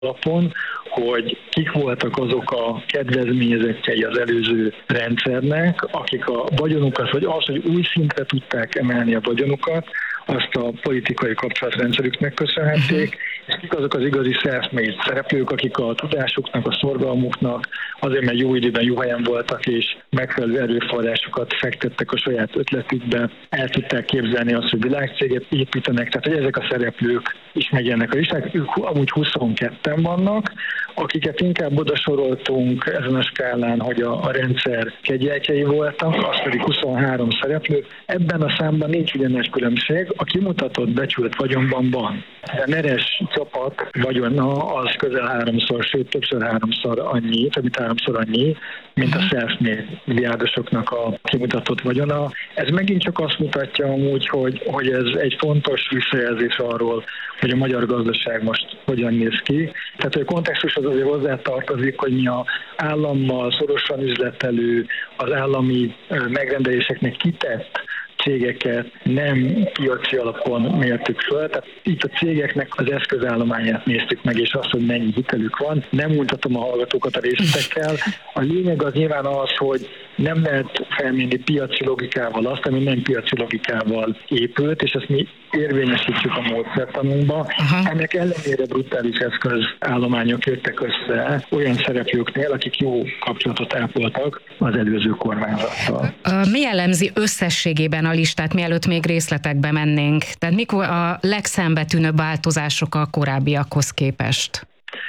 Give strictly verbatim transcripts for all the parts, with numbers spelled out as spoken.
alapon, hogy kik voltak azok a kedvezményezettjei az előző rendszernek, akik a vagyonukat, vagy az, hogy új szintre tudták emelni a vagyonukat, azt a politikai kapcsolatrendszerüknek köszönhették, és kik azok az igazi self-made szereplők, akik a tudásuknak, a szorgalmuknak, azért mert jó időben jó helyen voltak, és megfelelő erőforrásokat fektettek a saját ötletükbe, el tudták képzelni azt, hogy világcéget építenek, tehát hogy ezek a szereplők is megjelennek a listák, ők amúgy huszonketten vannak, akiket inkább oda soroltunk ezen a skálán, hogy a, a rendszer kegyeltjei voltak, az pedig huszonhárom szereplő. Ebben a számban nincs ugyan nagy különbség, a kimutatott becsült vagyonban van. A neres csapat vagyona az közel háromszor, sőt többször háromszor annyi, több mint háromszor annyi, mint a self-made milliárdosoknak a kimutatott vagyona. Ez megint csak azt mutatja amúgy, hogy, hogy ez egy fontos visszajelzés arról, hogy a magyar gazdaság most hogyan néz ki. Tehát a kontextus az azért hozzátartozik, hogy mi az állammal szorosan üzletelő, az állami megrendeléseknek kitett cégeket nem piaci alapon mértük föl, tehát itt a cégeknek az eszközállományát néztük meg, és azt, hogy mennyi hitelük van. Nem mutatom a hallgatókat a részletekkel. A lényeg az nyilván az, hogy nem lehet felmérni piaci logikával azt, ami nem piaci logikával épült, és ezt mi érvényesítjük a módszertanunkba. Uh-huh. Ennek ellenére brutális eszközállományok jöttek össze olyan szereplőknél, akik jó kapcsolatot ápoltak az előző kormányzattal. Mi jellemzi összességében a listát, mielőtt még részletekbe mennénk? Tehát mik a legszembetűnőbb változások a korábbiakhoz képest?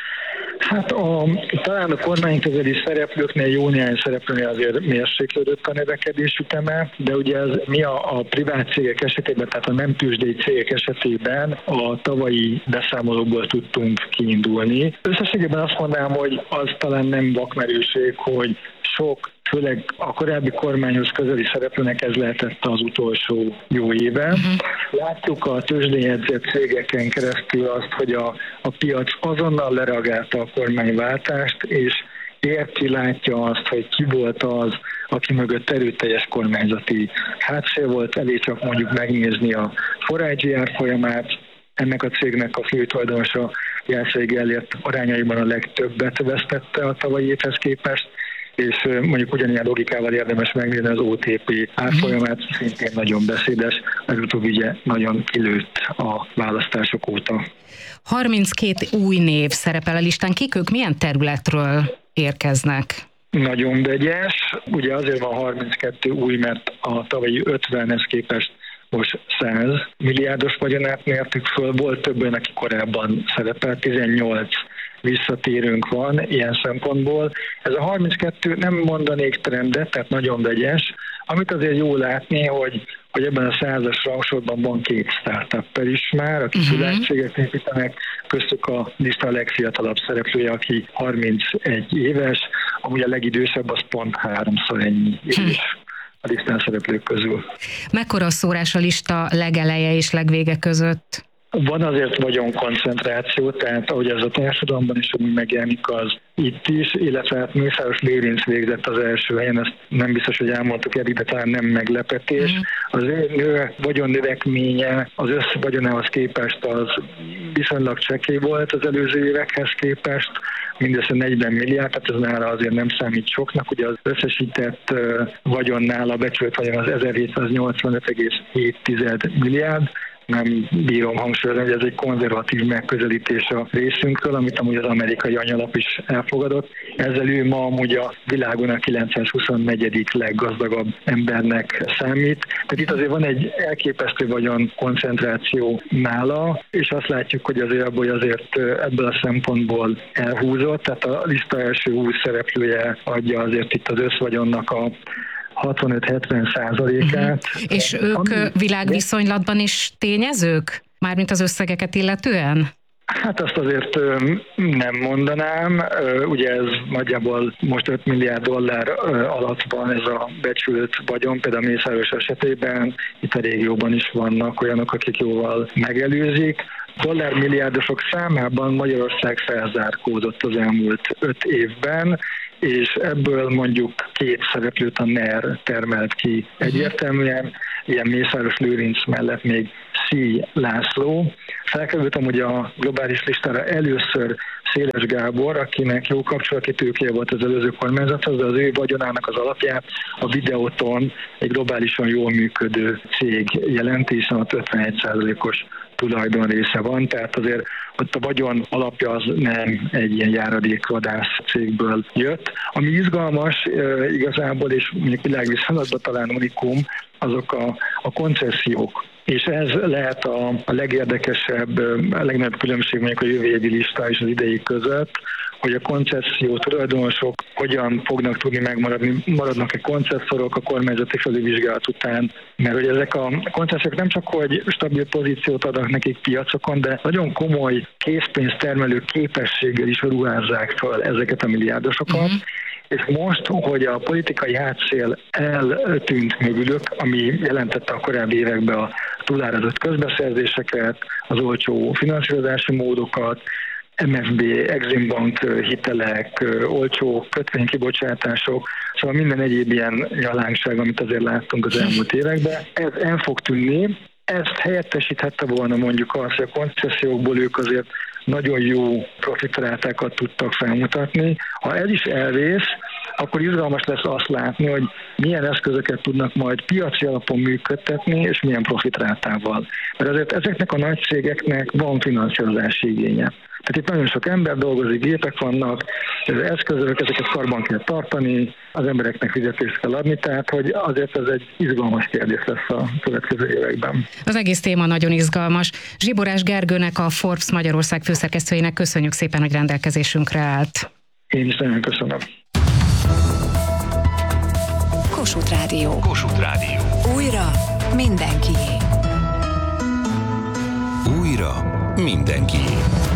Hát a, talán a kormányközeli szereplőknél, jó néhány szereplőnél azért mérséklődött a növekedés üteme, de ugye ez mi a, a privát cégek esetében, tehát a nem tőzsdei cégek esetében a tavalyi beszámolókból tudtunk kiindulni. Összességében azt mondanám, hogy az talán nem vakmerőség, hogy sok, főleg a korábbi kormányhoz közeli szereplőnek ez lehetett az utolsó jó éve. Uh-huh. Láttuk a tőzsdén jegyzett cégeken keresztül azt, hogy a, a piac azonnal lereagálta a kormányváltást, és érti, látja azt, hogy ki volt az, aki mögött erőteljes kormányzati hátszél volt, elég csak mondjuk megnézni a forágyi árfolyamát, ennek a cégnek a főtulajdonosa Jászai Gellért arányaiban a legtöbbet vesztette a tavalyi évhez képest, és mondjuk ugyanilyen logikával érdemes megnézni az o té pé árfolyamát, szintén nagyon beszédes, legutóbb ugye nagyon kilőtt a választások óta. harminckét új név szerepel a listán, kik ők, milyen területről érkeznek? Nagyon vegyes, ugye azért van harminckettő új, mert a tavalyi ötvenhez képest most száz milliárdos vagyonát mértük föl, volt több olyan, aki korábban szerepelt, tizennyolc visszatérőnk van ilyen szempontból. Ez a harminckettő nem mondanék trendet, tehát nagyon vegyes. Amit azért jó látni, hogy, hogy ebben a százas rangsorban van két startup is már, akik uh-huh. világcégek építenek, köztük a lista a legfiatalabb szereplője, aki harmincegy éves, amúgy a legidősebb az pont háromszor ennyi éves a listán szereplők közül. Mekkora a szórás a lista legeleje és legvége között? Van azért vagyonkoncentráció, tehát ahogy ez a társadalomban is úgy megjelenik, az itt is, illetve hát Mészáros Lőrinc végzett az első helyen, ezt nem biztos, hogy elmondtuk eddig, de talán nem meglepetés. Az ő nő vagyon növekménye az összvagyonához képest az viszonylag csekély volt az előző évekhez képest, mindössze negyven milliárd, tehát ez nála azért nem számít soknak, ugye az összesített vagyonnál a becsült vagyon az ezerhétszáznyolcvanöt egész hét milliárd, nem bírom hangsúlyozni, hogy ez egy konzervatív megközelítés a részünkről, amit amúgy az amerikai anyalap is elfogadott. Ezzel ő ma amúgy a világon a kilencszázhuszonnegyedik leggazdagabb embernek számít. Tehát itt azért van egy elképesztő vagyon koncentráció nála, és azt látjuk, hogy azért abból azért ebből a szempontból elhúzott, tehát a lista első húsz szereplője adja azért itt az összvagyonnak a hatvanöt-hetven százalékát. Uh-huh. És ők ami... világviszonylatban is tényezők? Mármint az összegeket illetően? Hát azt azért nem mondanám. Ugye ez nagyjából most öt milliárd dollár alatt van ez a becsült vagyon, például Mészáros esetében, itt a régióban is vannak olyanok, akik jóval megelőzik. Dollármilliárdosok számában Magyarország felzárkózott az elmúlt öt évben, és ebből mondjuk két szereplőt a NER termelt ki egyértelműen, ilyen Mészáros Lőrinc mellett még Szíj László. Felkerült amúgy a globális listára először Széles Gábor, akinek jó kapcsolati tőkéje volt az előző kormányzathoz, de az ő vagyonának az alapját a Videoton egy globálisan jól működő cég jelenti, hiszen ott ötvenegy százalékos tulajdon része van, tehát azért ott a vagyon alapja az nem egy ilyen járadékvadász cégből jött. Ami izgalmas igazából, és mondjuk világviszonylatban talán unikum, azok a, a koncesziók. És ez lehet a, a legérdekesebb, a legnagyobb különbség mondjuk a jövő évi lista és az idei között, hogy a koncesszió tulajdonosok hogyan fognak tudni megmaradni, maradnak-e koncesszorok a kormányzati felülvizsgálat után, mert hogy ezek a koncessziók nem csak hogy stabil pozíciót adnak nekik piacokon, de nagyon komoly készpénztermelő képességgel is ruházzák fel ezeket a milliárdosokat, mm-hmm. És most, hogy a politikai hátszél eltűnt mögülük, ami jelentette a korábbi években a túlárazott közbeszerzéseket, az olcsó finanszírozási módokat, em ef bé, Exim Bank hitelek, olcsó kötvénykibocsátások, szóval minden egyéb ilyen jalánkság, amit azért láttunk az elmúlt években, ez el fog tűnni. Ezt helyettesíthette volna mondjuk az, hogy a koncessziókból ők azért nagyon jó profitrátákat tudtak felmutatni. Ha ez is elvész, akkor izgalmas lesz azt látni, hogy milyen eszközöket tudnak majd piaci alapon működtetni, és milyen profitrátával. Mert azért ezeknek a nagy cégeknek van finanszírozási igénye. Tehát itt nagyon sok ember dolgozik, gépek vannak, az eszközök, ezeket karban kell tartani, az embereknek fizetést kell adni, tehát hogy azért ez egy izgalmas kérdés lesz a következő években. Az egész téma nagyon izgalmas. Zsiborás Gergőnek, a Forbes Magyarország főszerkesztőjének köszönjük szépen, hogy rendelkezésünkre állt. Én is nagyon köszönöm. Kossuth Rádió. Kossuth Rádió. Újra mindenkié. Újra mindenkié.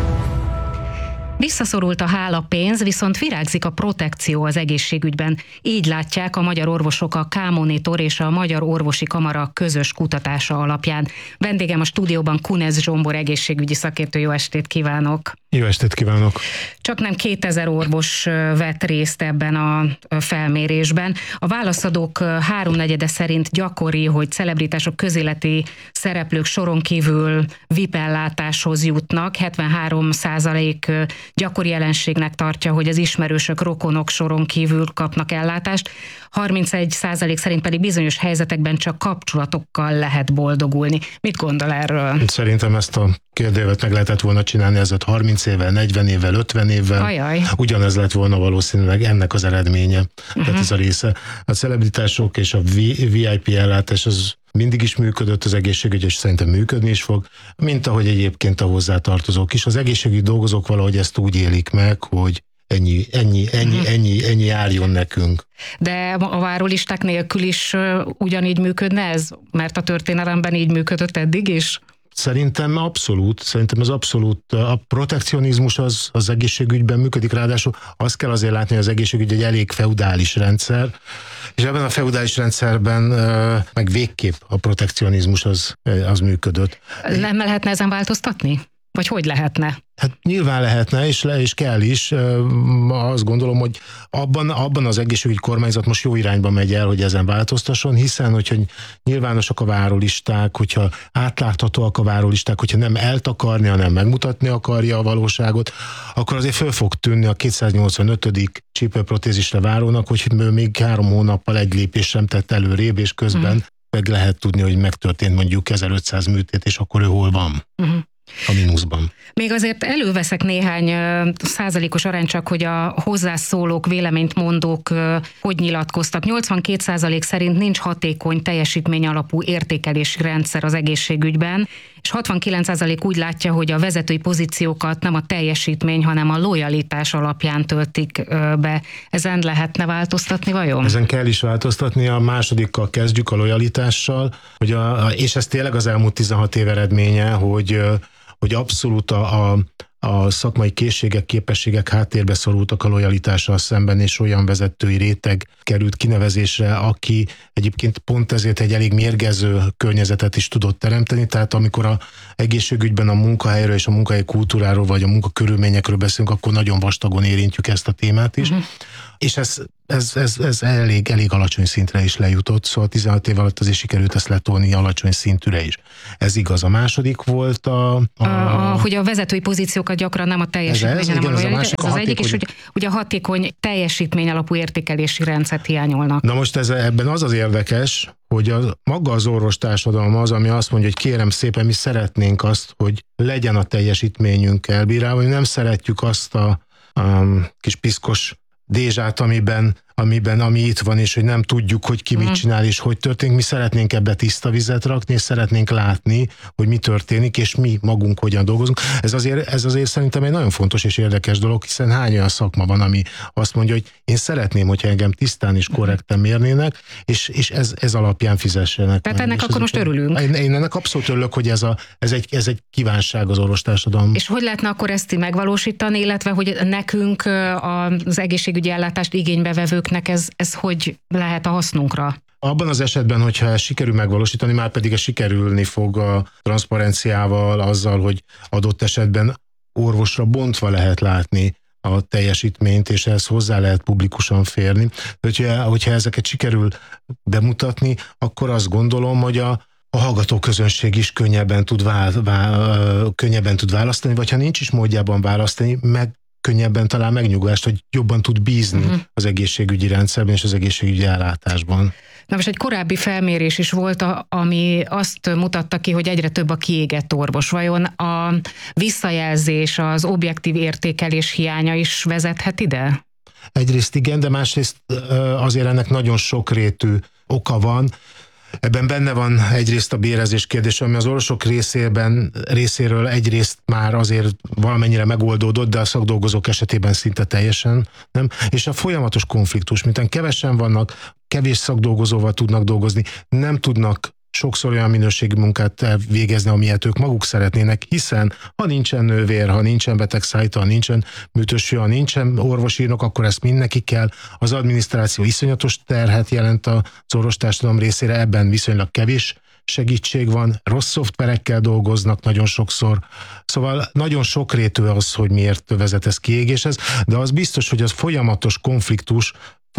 Visszaszorult a hálapénz, viszont virágzik a protekció az egészségügyben. Így látják a magyar orvosok a K-Monitor és a Magyar Orvosi Kamara közös kutatása alapján. Vendégem a stúdióban Kunesz Zsombor egészségügyi szakértő. Jó estét kívánok! Jó estét kívánok! Csak nem kétezer orvos vett részt ebben a felmérésben. A válaszadók háromnegyede szerint gyakori, hogy celebritások, közéleti szereplők soron kívül vé i pé-ellátáshoz jutnak. hetvenhárom százalék gyakori jelenségnek tartja, hogy az ismerősök, rokonok soron kívül kapnak ellátást. harmincegy százalék szerint pedig bizonyos helyzetekben csak kapcsolatokkal lehet boldogulni. Mit gondol erről? Szerintem ezt a kérdévet meg lehetett volna csinálni ezzel harminc évvel, negyven évvel, ötven évvel. Ajaj. Ugyanez lett volna valószínűleg ennek az eredménye. Uh-huh. Tehát ez a része. A celebritások és a vé i pé ellátás az mindig is működött az egészségügy, és szerintem működni is fog, mint ahogy egyébként a hozzátartozók is. Az egészségügyi dolgozók valahogy ezt úgy élik meg, hogy ennyi, ennyi, ennyi, uh-huh. ennyi, ennyi járjon nekünk. De a várólisták nélkül is ugyanígy működne ez? Mert a történelemben így működött eddig is? Szerintem abszolút, szerintem az abszolút, a protekcionizmus az, az egészségügyben működik, ráadásul azt kell azért látni, hogy az egészségügy egy elég feudális rendszer, és ebben a feudális rendszerben meg végképp a protekcionizmus az, az működött. Nem lehetne ezen változtatni? Vagy hogy lehetne? Hát nyilván lehetne, és le is kell is. Azt gondolom, hogy abban, abban az egészségügyi kormányzat most jó irányba megy el, hogy ezen változtasson, hiszen, hogyha nyilvánosak a várólisták, hogyha átláthatóak a várólisták, hogyha nem eltakarni, hanem megmutatni akarja a valóságot, akkor azért föl fog tűnni a kétszáznyolcvanötödik csípőprotézisre várónak, hogy még három hónappal egy lépés sem tett előrébb, és közben uh-huh. meg lehet tudni, hogy megtörtént mondjuk ezerötszáz műtét, és akkor ő hol van. Uh-huh. A mínuszban. Még azért előveszek néhány uh, százalékos arány, csak hogy a hozzászólók, véleményt mondók uh, hogy nyilatkoztak. nyolcvankét százalék szerint nincs hatékony teljesítmény alapú értékelési rendszer az egészségügyben, és hatvankilenc százalék úgy látja, hogy a vezetői pozíciókat nem a teljesítmény, hanem a lojalitás alapján töltik uh, be. Ezen lehetne változtatni vajon? Ezen kell is változtatni, a másodikkal kezdjük, a lojalitással, hogy a, és ez tényleg az elmúlt tizenhat év eredménye, hogy hogy abszolút a, a, a szakmai készségek, képességek háttérbe szorultak a lojalitással szemben, és olyan vezetői réteg került kinevezésre, aki egyébként pont ezért egy elég mérgező környezetet is tudott teremteni, tehát amikor a egészségügyben a munkahelyről és a munkahelyi kultúráról, vagy a munkakörülményekről beszélünk, akkor nagyon vastagon érintjük ezt a témát is. Uh-huh. És ez ez, ez, ez elég, elég alacsony szintre is lejutott, szóval tizenhat év alatt azért sikerült ezt letolni alacsony szintűre is. Ez igaz. A második volt a... a, a, a hogy a vezetői pozíciókat gyakran nem a teljesítmény, ez, hanem igen, a, ez a, másik, ez a az hatékony... egyik, és hogy ugye a hatékony teljesítmény alapú értékelési rendszert hiányolnak. Na most ez, ebben az az érdekes, hogy a, maga az orvostársadalom az, ami azt mondja, hogy kérem szépen, mi szeretnénk azt, hogy legyen a teljesítményünk elbírálva, nem szeretjük azt a um, kis piszkos dézsát, amiben, amiben, ami itt van, és hogy nem tudjuk, hogy ki mit csinál, és hogy történik. Mi szeretnénk ebbe tiszta vizet rakni, és szeretnénk látni, hogy mi történik, és mi magunk hogyan dolgozunk. Ez azért, ez azért szerintem egy nagyon fontos és érdekes dolog, hiszen hány olyan szakma van, ami azt mondja, hogy én szeretném, hogyha engem tisztán és korrekten mérnének, és, és ez, ez alapján fizessenek. Tehát ennek akkor most örülünk. Én, én ennek abszolút örülök, hogy ez, a, ez, egy, ez egy kívánság az orvostársadalom. És hogy lehetne akkor ezt megvalósítani, illetve hogy nekünk az egészségügyi ellátást igénybevevőknek ez, ez hogy lehet a hasznunkra? Abban az esetben, hogyha ezt sikerül megvalósítani, már pedig ez sikerülni fog a transzparenciával, azzal, hogy adott esetben orvosra bontva lehet látni a teljesítményt, és ehhez hozzá lehet publikusan férni. Hogyha, hogyha ezeket sikerül bemutatni, akkor azt gondolom, hogy a a hallgatóközönség is könnyebben tud, vál, vál, könnyebben tud választani, vagy ha nincs is módjában választani, meg könnyebben talál megnyugást, hogy jobban tud bízni uh-huh. az egészségügyi rendszerben és az egészségügyi ellátásban. Na most egy korábbi felmérés is volt, ami azt mutatta ki, hogy egyre több a kiégett orvos. Vajon a visszajelzés, az objektív értékelés hiánya is vezethet ide? Egyrészt igen, de másrészt azért ennek nagyon sokrétű oka van. Ebben benne van egyrészt a bérezés kérdése, ami az orvosok részében, részéről egyrészt már azért valamennyire megoldódott, de a szakdolgozók esetében szinte teljesen nem. És a folyamatos konfliktus, mintán kevesen vannak, kevés szakdolgozóval tudnak dolgozni, nem tudnak sokszor olyan minőségi munkát végezni, amilyet ők maguk szeretnének, hiszen ha nincsen nővér, ha nincsen betegszállító, ha nincsen műtősű, ha nincsen orvosírnok, akkor ezt mindenki kell. Az adminisztráció iszonyatos terhet jelent az orvostársadalom részére, ebben viszonylag kevés segítség van, rossz szoftverekkel dolgoznak nagyon sokszor. Szóval nagyon sokrétű az, hogy miért vezet ez kiégéshez, de az biztos, hogy az folyamatos konfliktus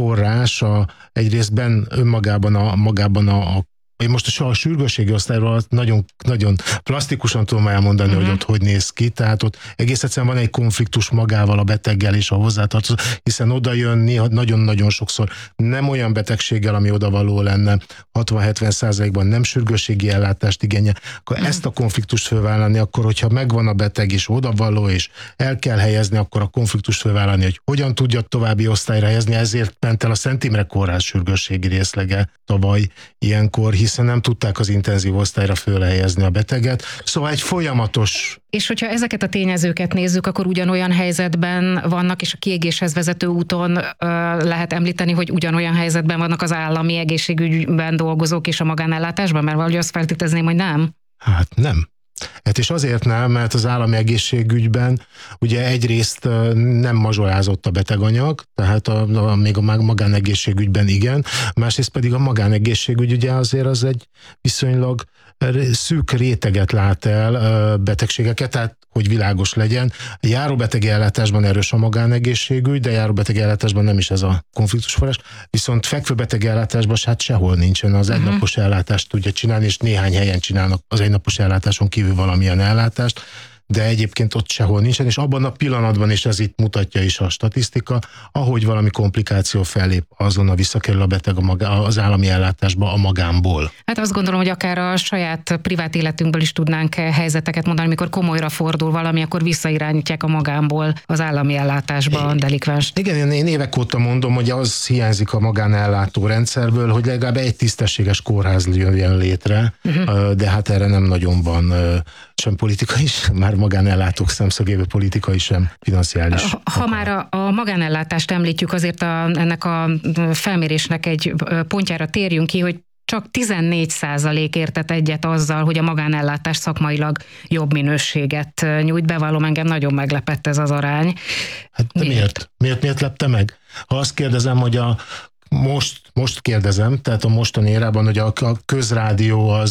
forrása egyrésztben önmagában a, magában a, a én most a sürgősségi osztályról nagyon, nagyon plastikusan tudom elmondani, uh-huh. hogy ott hogy néz ki, tehát ott egész egyszerűen van egy konfliktus magával, a beteggel és a hozzátartozó, hiszen oda jön néha nagyon-nagyon sokszor nem olyan betegséggel, ami odavaló lenne, hatvan-hetven százalékban nem sürgősségi ellátást igényel, akkor uh-huh. ezt a konfliktust fölvállalni, akkor hogyha megvan a beteg és odavaló, és el kell helyezni, akkor a konfliktust fölvállalni, hogy hogyan tudja további osztályra helyezni, ezért ment el a Szent Imre Kórház sürgősségi részlege tavaly ilyenkor, hiszen nem tudták az intenzív osztályra fölhelyezni a beteget. Szóval egy folyamatos... És hogyha ezeket a tényezőket nézzük, akkor ugyanolyan helyzetben vannak, és a kiégéshez vezető úton ö, lehet említeni, hogy ugyanolyan helyzetben vannak az állami egészségügyben dolgozók és a magánellátásban, mert valahogy azt feltételezném, hogy nem. Hát nem. Hát és azért nem, mert az állami egészségügyben ugye egyrészt nem mazsolázott a beteganyag, tehát a, a, még a magánegészségügyben igen, másrészt pedig a magánegészségügy ugye azért az egy viszonylag szűk réteget lát el betegségeket, tehát hogy világos legyen. A járóbetegi ellátásban erős a magánegészségügy, de járóbetegi ellátásban nem is ez a konfliktusforrás, viszont fekvőbetegi ellátásban hát sehol nincsen, az uh-huh. egynapos ellátást tudja csinálni, és néhány helyen csinálnak az egynapos ellátáson kívül valamilyen ellátást, de egyébként ott sehol nincsen, és abban a pillanatban, és ez itt mutatja is a statisztika, ahogy valami komplikáció fellép, azonnal visszakerül a beteg a maga, az állami ellátásba a magánból. Hát azt gondolom, hogy akár a saját privát életünkből is tudnánk helyzeteket mondani, amikor komolyra fordul valami, akkor visszairányítják a magánból az állami ellátásba a delikvenst. Igen, én évek óta mondom, hogy az hiányzik a magánellátó rendszerből, hogy legalább egy tisztességes kórház jön létre, uh-huh. de hát erre nem nagyon van sem politika is, már magánellátók szemszögéből politikai sem financiális. Ha, ha már a, a magánellátást említjük, azért a, ennek a felmérésnek egy pontjára térjünk ki, hogy csak tizennégy százalék értett egyet azzal, hogy a magánellátás szakmailag jobb minőséget nyújt. Bevallom, engem nagyon meglepett ez az arány. Hát de miért? Miért, miért, miért lepte meg? Ha azt kérdezem, hogy a Most, most kérdezem, tehát a mostani érában, hogy a, a közrádió az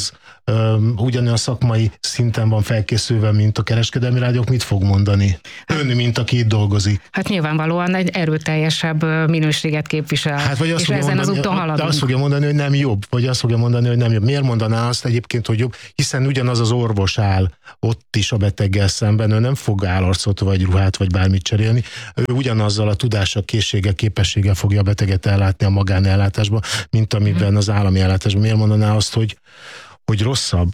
ugyanolyan szakmai szinten van felkészülve, mint a kereskedelmi rádiók, mit fog mondani? Ön, mint aki itt dolgozik. Hát nyilvánvalóan egy erőteljesebb minőséget képvisel, hát, vagy azt és ezen mondani, az úton haladunk. De azt fogja mondani, hogy nem jobb, vagy azt fogja mondani, hogy nem jobb. Miért mondaná azt egyébként, hogy jobb? Hiszen ugyanaz az orvos áll ott is a beteggel szemben, ő nem fog állarcot, vagy ruhát, vagy bármit cserélni. Ő ugyanazzal a tudással, készséggel, képességgel fogja a beteget ellátni a magánellátásban, mint amiben hmm. az állami ellátásban. Miért mondaná azt, hogy, hogy rosszabb?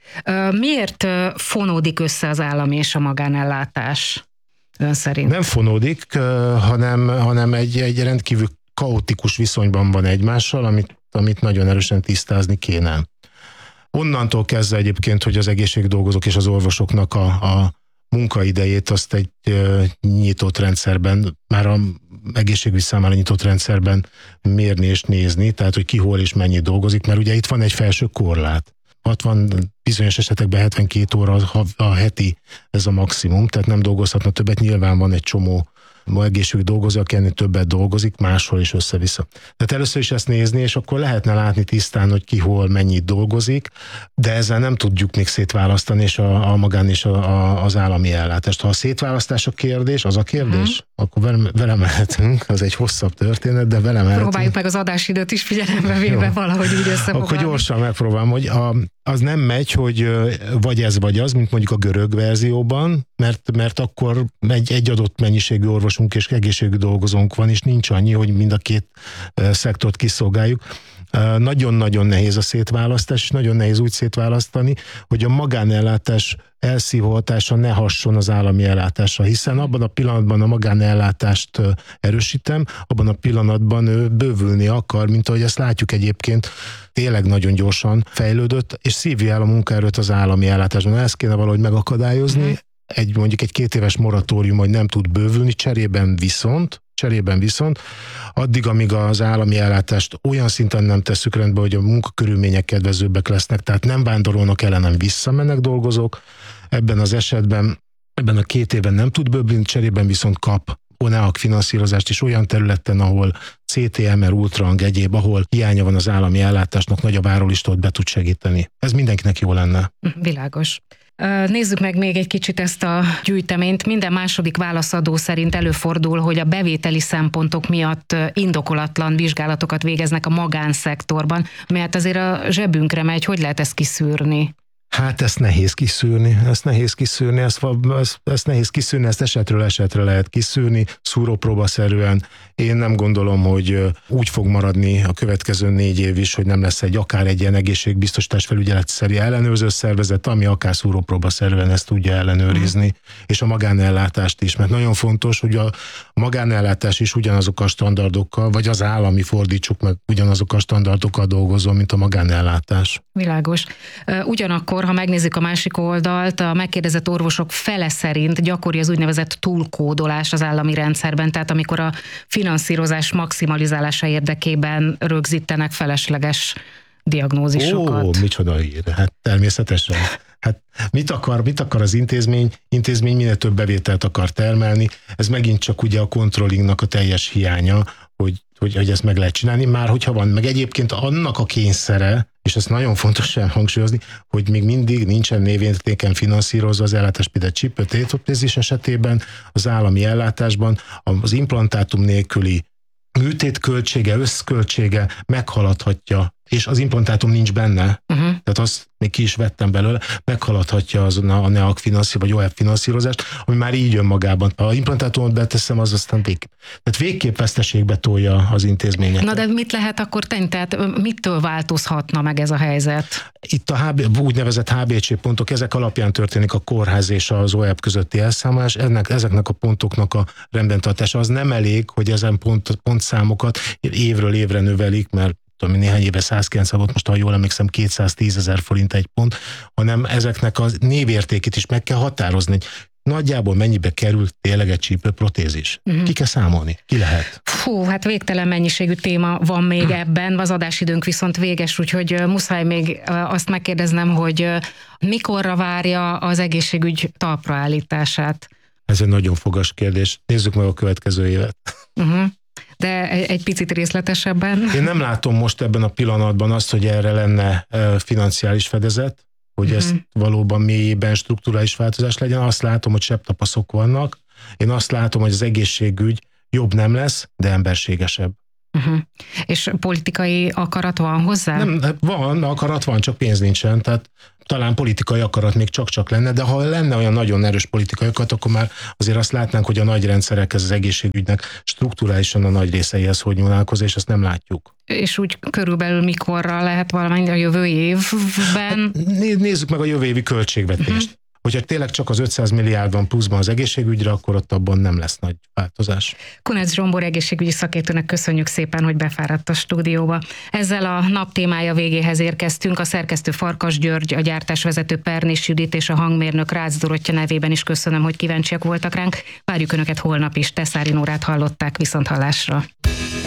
Miért fonódik össze az állami és a magánellátás ön szerint? Nem fonódik, hanem, hanem egy, egy rendkívül kaotikus viszonyban van egymással, amit, amit nagyon erősen tisztázni kéne. Onnantól kezdve egyébként, hogy az egészségdolgozók és az orvosoknak a, a munkaidejét azt egy uh, nyitott rendszerben, már a egészségügy számára nyitott rendszerben mérni és nézni, tehát hogy ki hol és mennyit dolgozik, mert ugye itt van egy felső korlát. hatvan, bizonyos esetekben hetvenkét óra a, a heti ez a maximum, tehát nem dolgozhatna többet, nyilván van egy csomó ma egészségügyi dolgozó, aki ennél többet dolgozik, máshol is össze-vissza. Tehát először is ezt nézni, és akkor lehetne látni tisztán, hogy ki hol mennyit dolgozik, de ezzel nem tudjuk még szétválasztani, és a, a magán és a, a, az állami ellátást. Ha a szétválasztás a kérdés, az a kérdés, uh-huh. akkor vele, vele mehetünk, az egy hosszabb történet, de vele mehetünk. Próbáljuk meg az adásidőt is figyelembe véve valahogy úgy összefoglalni. Akkor gyorsan megpróbálom, hogy a, az nem megy, hogy vagy ez vagy az, mint mondjuk a görög verzióban, mert, mert akkor egy, egy adott mennyiségű orvosunk és egészségügyi dolgozónk van, és nincs annyi, hogy mind a két szektort kiszolgáljuk. Nagyon-nagyon nehéz a szétválasztás, és nagyon nehéz úgy szétválasztani, hogy a magánellátás elszívó hatása ne hasson az állami ellátásra, hiszen abban a pillanatban a magánellátást erősítem, abban a pillanatban ő bővülni akar, mint ahogy ezt látjuk egyébként, tényleg nagyon gyorsan fejlődött, és szívja el a munkaerőt az állami ellátásban. Ezt kéne valahogy megakadályozni, egy mondjuk egy két éves moratórium, hogy nem tud bővülni, cserében viszont, cserében viszont, addig, amíg az állami ellátást olyan szinten nem tesszük rendbe, hogy a munkakörülmények kedvezőbbek lesznek, tehát nem vándorolnak el, hanem visszamennek dolgozók, ebben az esetben, ebben a két évben nem tud bővülni, cserében viszont kap ONEAK finanszírozást is olyan területen, ahol cé té em er, ultrahang, egyéb, ahol hiánya van az állami ellátásnak, nagyobb árulistól be tud segíteni. Ez mindenkinek jó lenne. Világos. Nézzük meg még egy kicsit ezt a gyűjteményt. Minden második válaszadó szerint előfordul, hogy a bevételi szempontok miatt indokolatlan vizsgálatokat végeznek a magánszektorban, mert azért a zsebünkre megy, hogy lehet ezt kiszűrni? Hát ezt nehéz kiszűrni, ezt nehéz kiszűrni, ezt, ezt, ezt nehéz kiszűrni, ezt esetről esetre lehet kiszűrni, szúrópróbaszerűen. Én nem gondolom, hogy úgy fog maradni a következő négy év is, hogy nem lesz egy akár egy ilyen egészségbiztosítás felügyeletszerű ellenőrző szervezet, ami akár szúrópróbaszerűen ezt tudja ellenőrizni, mm. és a magánellátást is, mert nagyon fontos, hogy a magánellátás is ugyanazok a standardokkal, vagy az állami, fordítsuk meg, ugyanazok a standardokkal dolgozó, mint a magánellátás. Világos. Ugyanakkor, ha megnézzük a másik oldalt, a megkérdezett orvosok fele szerint gyakori az úgynevezett túlkódolás az állami rendszerben, tehát amikor a finanszírozás maximalizálása érdekében rögzítenek felesleges diagnózisokat. Ó, micsoda hír, hát természetesen. Hát mit akar, mit akar az intézmény? Intézmény minél több bevételt akar termelni, ez megint csak ugye a controllingnak a teljes hiánya, hogy, hogy, hogy ezt meg lehet csinálni, már hogyha van, meg egyébként annak a kényszere, és ezt nagyon fontos hangsúlyozni, hogy még mindig nincsen névértéken finanszírozva az ellátás, például csípőtétopézis esetében, az állami ellátásban az implantátum nélküli műtét költsége, összköltsége meghaladhatja, és az implantátum nincs benne, uh-huh. tehát azt még ki is vettem belőle, meghaladhatja az a NEAK finanszírozást, vagy o e ef finanszírozást, ami már így jön magában. Ha implantátumot beteszem, az aztán vég. Tehát végképp veszteségbe tolja az intézményeket. Na de mit lehet akkor tenni? Tehát mitől változhatna meg ez a helyzet? Itt a há bé, úgynevezett há bé cé pontok, ezek alapján történik a kórház és az o e ef közötti elszámolás. Ennek, ezeknek a pontoknak a rendben tartása az nem elég, hogy ezen pont, pontszámokat évről évre növelik, mert ami néhány éve száz kilencven volt, most ha jól emlékszem kétszáztízezer forint egy pont, hanem ezeknek a névértékét is meg kell határozni, hogy nagyjából mennyibe kerül tényleg egy csípőprotézis. Uh-huh. Ki kell számolni? Ki lehet? Fú, hát végtelen mennyiségű téma van még uh-huh. ebben, az adásidőnk viszont véges, úgyhogy muszáj még azt megkérdeznem, hogy mikorra várja az egészségügy talpraállítását? Ez egy nagyon fogas kérdés. Nézzük meg a következő évet. Uh-huh. De egy picit részletesebben. Én nem látom most ebben a pillanatban azt, hogy erre lenne financiális fedezet, hogy uh-huh. ez valóban mélyében strukturális változás legyen. Azt látom, hogy sebtapaszok vannak. Én azt látom, hogy az egészségügy jobb nem lesz, de emberségesebb. Uh-huh. És politikai akarat van hozzá? Nem, van, akarat van, csak pénz nincsen, tehát talán politikai akarat még csak-csak lenne, de ha lenne olyan nagyon erős politikai akarat, akkor már azért azt látnánk, hogy a nagy rendszerekhez, az egészségügynek strukturálisan a nagy részeihez hogy nyúlnak hozzá, és ezt nem látjuk. És úgy körülbelül mikorra lehet valamennyi a jövő évben? Hát, nézzük meg a jövő évi költségvetést. Uh-huh. Hogyha tényleg csak az ötszáz milliárd van pluszban az egészségügyre, akkor ott abban nem lesz nagy változás. Kunec Zsombor egészségügyi szakértőnek köszönjük szépen, hogy befáradt a stúdióba. Ezzel a nap témája végéhez érkeztünk. A szerkesztő Farkas György, a gyártásvezető Pernis Judit és a hangmérnök Rácz Dorottya nevében is köszönöm, hogy kíváncsiak voltak ránk. Várjuk Önöket holnap is. Teszári Nórát hallották, viszonthallásra.